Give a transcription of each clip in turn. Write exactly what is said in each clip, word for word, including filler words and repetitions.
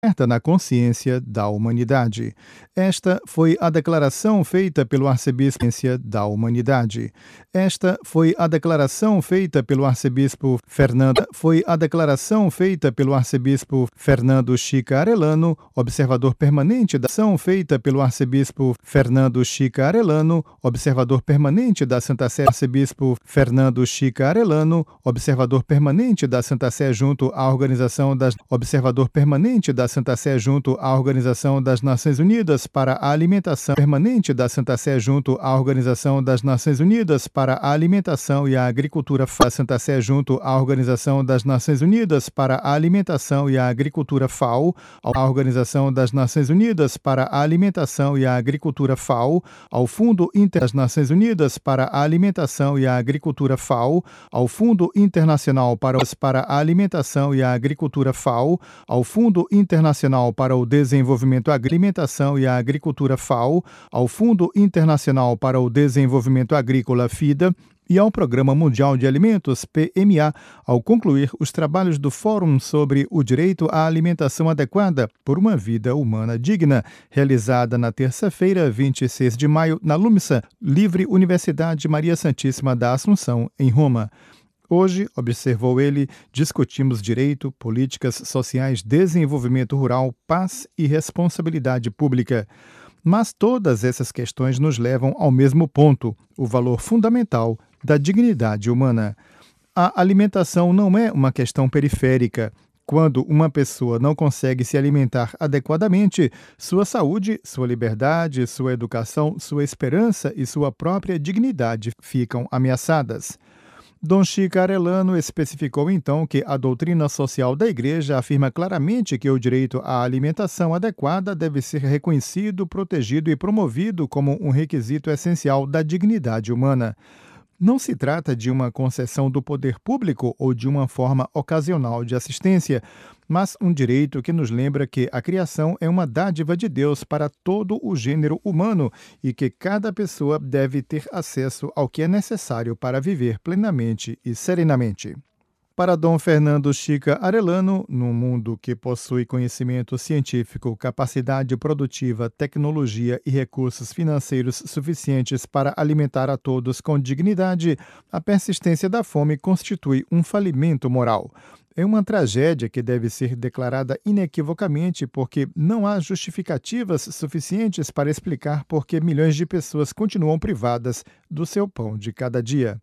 na consciência da humanidade. Esta foi a declaração feita pelo arcebispo da humanidade. Esta foi a declaração feita pelo arcebispo Fernando foi a declaração feita pelo arcebispo Fernando Chica Arellano, observador permanente da ação feita pelo arcebispo Fernando Chica Arellano, observador permanente da Santa Sé, arcebispo Fernando Chica Arellano, observador permanente da Santa Sé junto à organização das observador permanente da Santa Sé junto à Organização das Nações Unidas para a Alimentação permanente da Santa Sé junto à Organização das Nações Unidas para a Alimentação e a Agricultura F A O, Santa Sé junto à Organização das Nações Unidas para a Alimentação e a Agricultura F A O, à Organização das Nações Unidas para a Alimentação e a Agricultura F A O, ao Fundo Inter das Nações Unidas para a Alimentação e a Agricultura F A O, ao Fundo Internacional para, para a Alimentação e a Agricultura F A O, ao Fundo Internacional para o Desenvolvimento, Alimentação e a Agricultura F A O, ao Fundo Internacional para o Desenvolvimento Agrícola FIDA e ao Programa Mundial de Alimentos, P M A, ao concluir os trabalhos do Fórum sobre o Direito à Alimentação Adequada por uma Vida Humana Digna, realizada na terça-feira, vinte e seis de maio, na LUMSA, Livre Universidade Maria Santíssima da Assunção, em Roma. Hoje, observou ele, discutimos direito, políticas sociais, desenvolvimento rural, paz e responsabilidade pública. Mas todas essas questões nos levam ao mesmo ponto, o valor fundamental da dignidade humana. A alimentação não é uma questão periférica. Quando uma pessoa não consegue se alimentar adequadamente, sua saúde, sua liberdade, sua educação, sua esperança e sua própria dignidade ficam ameaçadas. Dom Chica Arellano especificou então que a doutrina social da Igreja afirma claramente que o direito à alimentação adequada deve ser reconhecido, protegido e promovido como um requisito essencial da dignidade humana. Não se trata de uma concessão do poder público ou de uma forma ocasional de assistência, mas um direito que nos lembra que a criação é uma dádiva de Deus para todo o gênero humano e que cada pessoa deve ter acesso ao que é necessário para viver plenamente e serenamente. Para Dom Fernando Chica Arellano, num mundo que possui conhecimento científico, capacidade produtiva, tecnologia e recursos financeiros suficientes para alimentar a todos com dignidade, a persistência da fome constitui um falimento moral. É uma tragédia que deve ser declarada inequivocamente porque não há justificativas suficientes para explicar por que milhões de pessoas continuam privadas do seu pão de cada dia.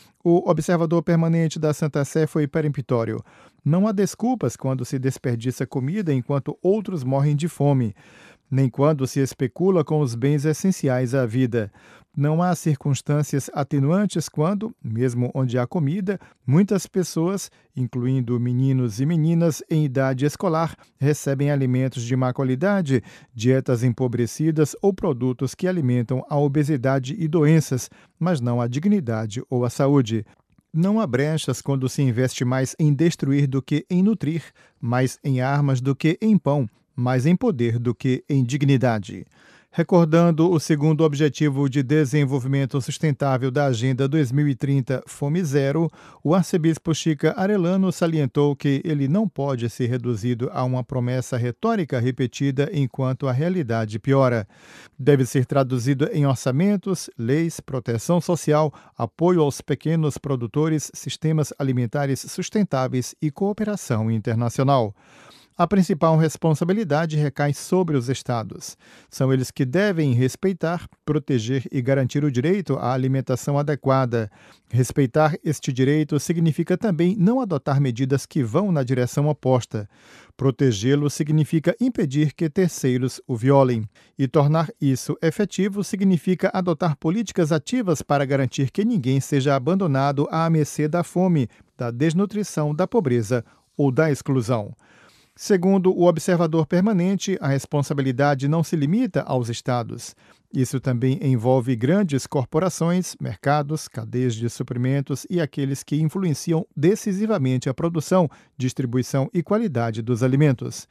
O observador permanente da Santa Sé foi peremptório. Não há desculpas quando se desperdiça comida enquanto outros morrem de fome, nem quando se especula com os bens essenciais à vida. Não há circunstâncias atenuantes quando, mesmo onde há comida, muitas pessoas, incluindo meninos e meninas em idade escolar, recebem alimentos de má qualidade, dietas empobrecidas ou produtos que alimentam a obesidade e doenças, mas não a dignidade ou a saúde. Não há brechas quando se investe mais em destruir do que em nutrir, mais em armas do que em pão, mais em poder do que em dignidade. Recordando o segundo objetivo de desenvolvimento sustentável da Agenda dois mil e trinta, Fome Zero, o arcebispo Chica Arellano salientou que ele não pode ser reduzido a uma promessa retórica repetida enquanto a realidade piora. Deve ser traduzido em orçamentos, leis, proteção social, apoio aos pequenos produtores, sistemas alimentares sustentáveis e cooperação internacional. A principal responsabilidade recai sobre os Estados. São eles que devem respeitar, proteger e garantir o direito à alimentação adequada. Respeitar este direito significa também não adotar medidas que vão na direção oposta. Protegê-lo significa impedir que terceiros o violem. E tornar isso efetivo significa adotar políticas ativas para garantir que ninguém seja abandonado à mercê da fome, da desnutrição, da pobreza ou da exclusão. Segundo o observador permanente, a responsabilidade não se limita aos estados. Isso também envolve grandes corporações, mercados, cadeias de suprimentos e aqueles que influenciam decisivamente a produção, distribuição e qualidade dos alimentos.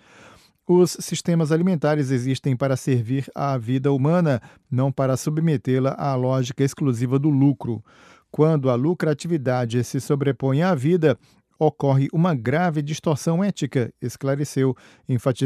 Os sistemas alimentares existem para servir à vida humana, não para submetê-la à lógica exclusiva do lucro. Quando a lucratividade se sobrepõe à vida, ocorre uma grave distorção ética, esclareceu, enfatizando